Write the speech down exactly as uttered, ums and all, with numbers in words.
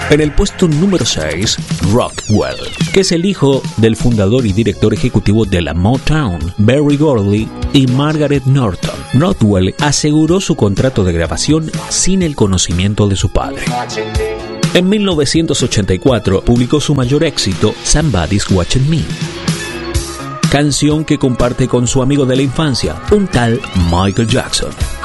En el puesto número seis, Rockwell, que es el hijo del fundador y director ejecutivo de la Motown, Berry Gordy y Margaret Norton. Rockwell aseguró su contrato de grabación sin el conocimiento de su padre. En mil novecientos ochenta y cuatro publicó su mayor éxito, Somebody's Watching Me, canción que comparte con su amigo de la infancia, un tal Michael Jackson.